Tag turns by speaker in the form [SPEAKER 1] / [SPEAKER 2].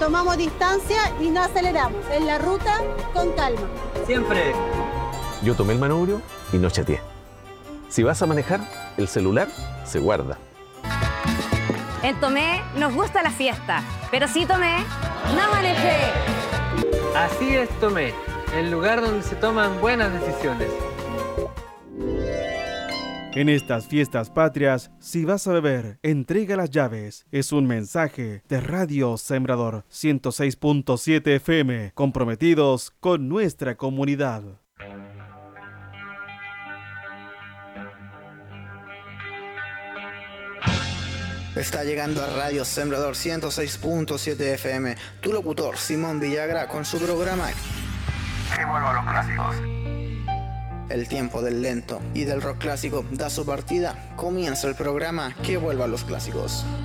[SPEAKER 1] tomamos distancia y no aceleramos. En la ruta, con calma.
[SPEAKER 2] Siempre.
[SPEAKER 3] Yo tomé el manubrio y no chateé. Si vas a manejar, el celular se guarda.
[SPEAKER 4] En Tomé nos gusta la fiesta, pero si tomé, no manejé.
[SPEAKER 2] Así es Tomé, el lugar donde se toman buenas decisiones.
[SPEAKER 5] En estas fiestas patrias, si vas a beber, entrega las llaves. Es un mensaje de Radio Sembrador 106.7 FM, comprometidos con nuestra comunidad.
[SPEAKER 6] Está llegando a Radio Sembrador 106.7 FM, tu locutor Simón Villagra con su programa Que vuelvan los clásicos. El tiempo del lento y del rock clásico da su partida. Comienza el programa Que vuelvan los clásicos.